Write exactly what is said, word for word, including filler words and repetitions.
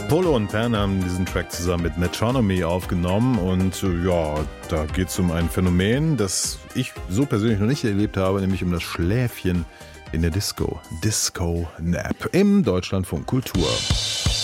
Polo und Pan haben diesen Track zusammen mit Metronomy aufgenommen und äh, ja, da geht es um ein Phänomen, das ich so persönlich noch nicht erlebt habe, nämlich um das Schläfchen in der Disco. Disco Nap im Deutschlandfunk Kultur.